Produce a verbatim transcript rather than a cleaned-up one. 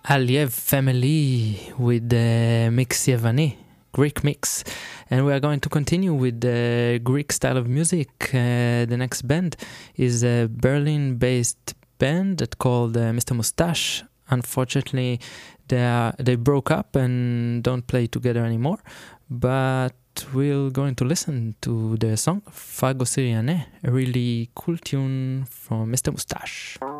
Aliev family with the mix Yevani, Greek mix. And we are going to continue with the Greek style of music. Uh, the next band is a Berlin-based band that called uh, Mister Mustache. Unfortunately, they, are, they broke up and don't play together anymore. But we're going to listen to the song Fago Siriane, a really cool tune from Mister Mustache.